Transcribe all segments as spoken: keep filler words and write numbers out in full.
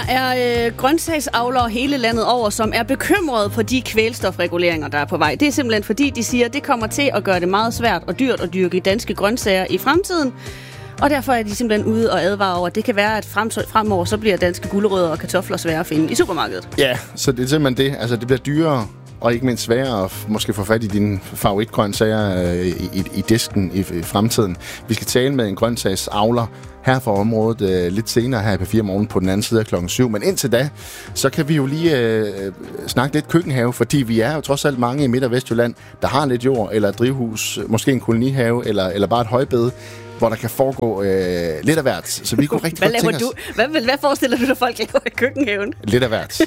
er øh, grøntsagsavlere hele landet over, som er bekymrede for de kvælstofreguleringer, der er på vej. Det er simpelthen fordi, de siger, at det kommer til at gøre det meget svært og dyrt at dyrke danske grøntsager i fremtiden. Og derfor er de simpelthen ude og advare over, at det kan være, at fremover så bliver danske gulerødder og kartofler svære at finde i supermarkedet. Ja, så det er simpelthen det. Altså, det bliver dyrere og ikke mindst sværere at måske få fat i dine favoritgrøntsager øh, i, i disken i, i fremtiden. Vi skal tale med en grøntsagsavler her fra området øh, lidt senere her i P fire Morgen på den anden side af klokken syv. Men indtil da, så kan vi jo lige øh, snakke lidt køkkenhave, fordi vi er jo trods alt mange i Midt- og Vestjylland, der har lidt jord eller et drivhus, måske en kolonihave eller, eller bare et højbed, hvor der kan foregå øh, lidt af hvert. Så vi kunne rigtig hvad godt tænke du? os... Hvad, hvad forestiller du dig, folk laver i køkkenhaven? Lidt af hvert.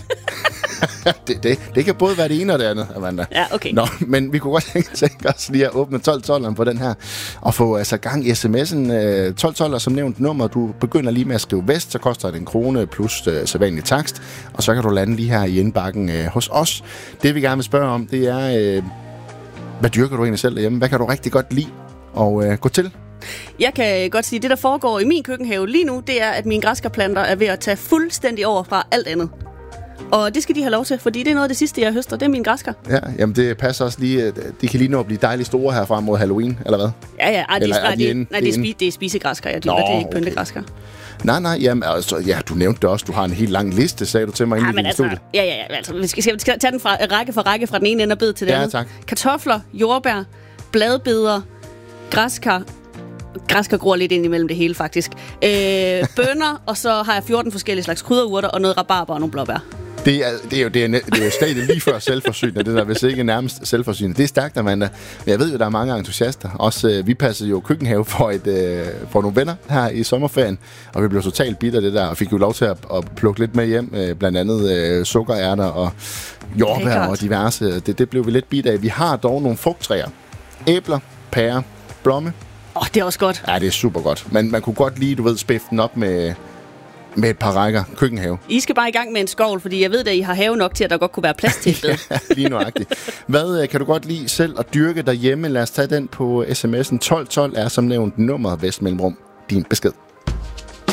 det, det, det kan både være det ene og det andet, Amanda. Ja, okay. Nå, men vi kunne godt tænke, tænke os lige at åbne tolv tolveren på den her, og få altså gang i sms'en. Øh, tolv tolv er som nævnt nummer. Du begynder lige med at skrive vest, så koster det en krone plus øh, sædvanlig takst, og så kan du lande lige her i indbakken øh, hos os. Det vi gerne vil spørge om, det er, øh, hvad dyrker du egentlig selv derhjemme? Hvad kan du rigtig godt lide at øh, gå til? Jeg kan godt sige, at det, der foregår i min køkkenhave lige nu, det er, at mine græskarplanter er ved at tage fuldstændig over fra alt andet. Og det skal de have lov til, fordi det er noget af det sidste, jeg høster. Det er mine græskar. Ja, jamen det passer også lige. De kan lige nå at blive dejligt store her frem mod Halloween, eller hvad? Ja, ja. Ej, det, er, er de, de inde, nej, det er, spi, det er spisegræskar, jeg dyrker. Det er ikke pyntegræskar. Nej, nej, jamen, altså, ja, du nævnte det også. Du har en helt lang liste, sagde du til mig, inden ja, vi altså, stod det. Ja, ja, ja. Altså, vi skal, skal, skal tage den fra, række for række fra den ene ende og bed til den ja, anden. Tak. Kartofler, jordbær, bladbeder, græskar. Græskar gror lidt ind imellem det hele, faktisk. Øh, bønner, og så har jeg fjorten forskellige slags krydderurter og noget rabarber og nogle blåbær. Det er, det er jo, det er, det er jo stadig lige før selvforsynende, det der, hvis ikke nærmest selvforsynende. Det er stærkt, Amanda. Men jeg ved jo, der er mange entusiaster. Også, øh, vi passede jo køkkenhave for, et, øh, for nogle venner her i sommerferien, og vi blev totalt bidt af det der, og fik jo lov til at, at plukke lidt med hjem, øh, blandt andet øh, sukkerærter og jordbær og diverse. Det, det blev vi lidt bidt af. Vi har dog nogle frugttræer. Æbler, pærer, blomme. Åh, oh, det er også godt. Ja, det er super godt. Men man kunne godt lige, du ved, spifte den op med... med et par rækker køkkenhave. I skal bare i gang med en skovl, fordi jeg ved, at I har have nok til, at der godt kunne være plads til det. Ja, lige nøjagtigt. Hvad kan du godt lide selv at dyrke derhjemme? Lad os tage den på sms'en. tolv tolv er som nævnt nummeret Vestmellemrum. Din besked.